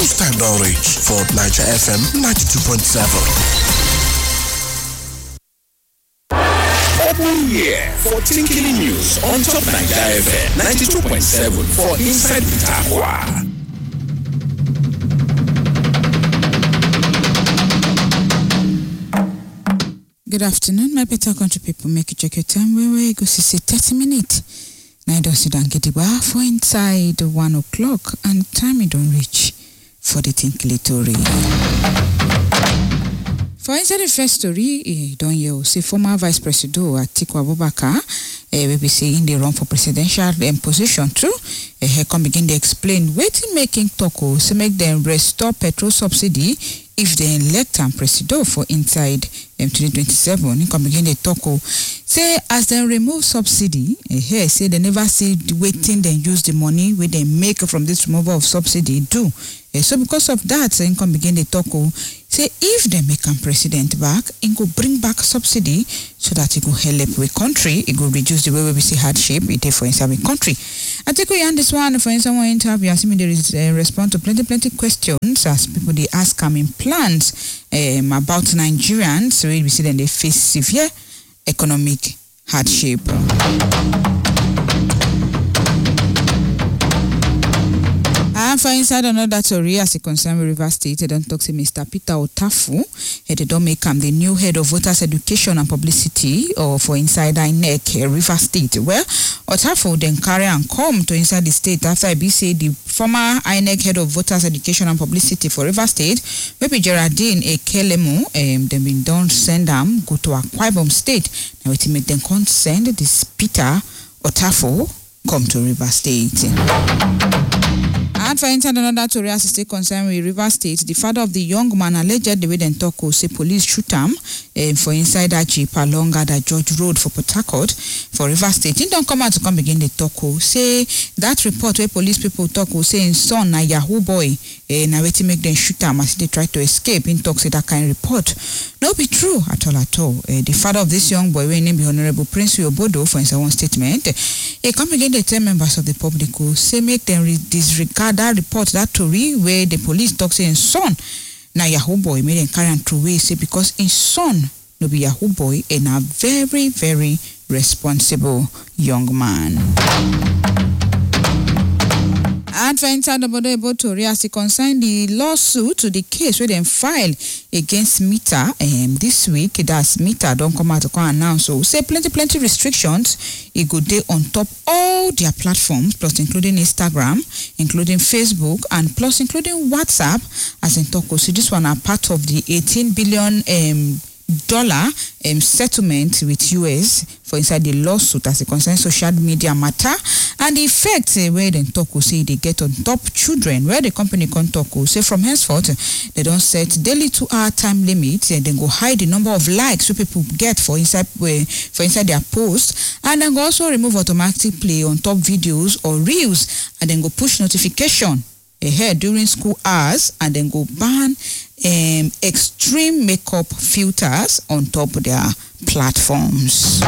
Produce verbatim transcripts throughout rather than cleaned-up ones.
News time don reach for Niger F M ninety-two point seven. Open here for Tinkini News on top Niger F M ninety-two point seven for Inside Bitakwa. Good afternoon, my better country people. Make you check your time where we go see thirty minutes. Now I don't sit down get the for inside one o'clock and time it don't reach for the Tinkili story. For inside the first story, eh, don't you see former Vice President Atiku Abubakar eh, we be saying they run for presidential um, position too. Eh, he come begin to explain waiting making talk so make them restore petrol subsidy if they elect am president for inside um, twenty twenty-seven. He come begin to talk say as they remove subsidy, eh, here say they never see waiting they use the money where they make from this removal of subsidy do. Eh, so because of that, he come begin to talk say if they make am president back, it go bring back subsidy so that it go help with country, it go reduce the way we see hardship it for inside the country. I take we this one for someone interview. I see me there is a response to plenty plenty questions as people they ask coming plans um, about Nigerians. So we see them they face severe economic hardship. And for inside another story, as it concerns River State, they don't talk to Mister Peter Otafu. They don't make him the new head of voters education and publicity, or for inside I N E C River State. Well, Otafu then carry and come to inside the state after I be say the former I N E C head of voters education and publicity for River State, maybe Geraldine Ekelemu, um, they been done send them go to Akwa Ibom State. Now it make them send this Peter Otafu come to River State. And for inside another story as state concerned with River State, the father of the young man alleged the way they talk say police shoot him uh, for inside that jeep along that George Road for Port Harcourt for River State. He don't come out to come begin the talk say that report where police people talk say in son na Yahoo boy uh, na waiting make them shoot him as they try to escape. In talk say that kind of report no be true at all at all. Uh, the father of this young boy, when named Honorable Prince Obodo, for instance one statement, he come again they tell members of the public who say make them disregard that report, that story where the police talk say in son na Yahoo boy made them carry and throw away say because in son no be Yahoo boy and a very very responsible young man. And for inside the border about to as it concern the lawsuit to the case where they file against Meta um, this week, that's Meta don't come out to come announce so say plenty plenty restrictions it go day on top all their platforms plus including Instagram, including Facebook and plus including WhatsApp as in talk. So this one are part of the eighteen billion um dollar um, settlement with U S for inside the lawsuit as it concerns social media matter and the effects uh, where they talk will say they get on top children where the company can talk will say from henceforth uh, they don't set daily two hour time limit and uh, then go hide the number of likes so people get for inside uh, for inside their posts and then go also remove automatic play on top videos or reels and then go push notification ahead during school hours and then go ban um, extreme makeup filters on top of their platforms.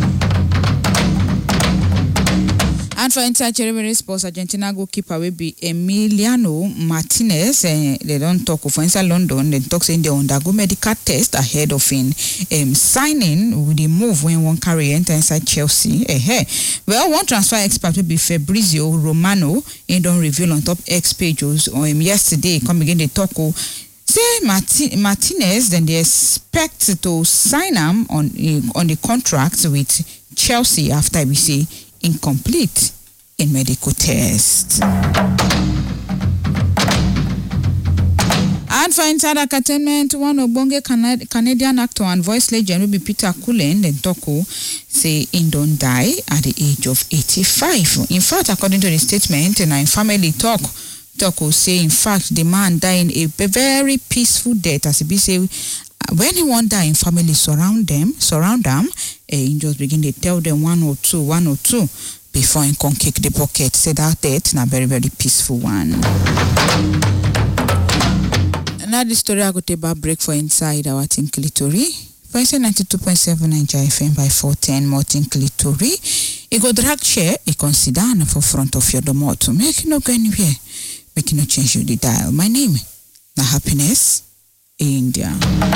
And for inside Cherry Sports, Argentina goalkeeper will be Emiliano Martinez. Uh, they don't talk for inside London. They talk saying they undergo medical test ahead of in um, signing with the move when one carry enter inside Chelsea. Uh, hey. Well, one transfer expert will be Fabrizio Romano. He don't reveal on top X pages or um, yesterday. Come again they talk. Oh, say Marti- Martinez. Then they expect to sign him on uh, on the contract with Chelsea after we say incomplete in medical test. And for inside entertainment, one Obonge Canad- Canadian actor and voice legend will be Peter Cullen. Then Toko say he don't die at the age of eighty-five. In fact, according to the statement, and in family talk, Toko say in fact the man died a very peaceful death. As he say, when he won't die in family surround them, surround them, he just begin to tell them one or two, one or two before he can kick the bucket. Say that death na very very peaceful one. Now the story I go take a break for inside our Tinkili Tori. For inside ninety-two point seven Niger F M by four ten more Tinkili Tori. You go drag chair, you can sit down for front of your domo to make no go anywhere. make you no change you the dial. My name na Happiness India.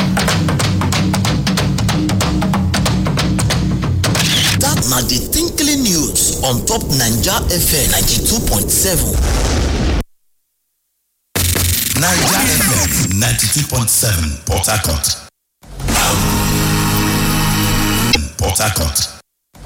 That na the Tinkling News on top Naija F M ninety-two point seven. Naija F M ninety-two point seven Port Harcourt. Port Harcourt.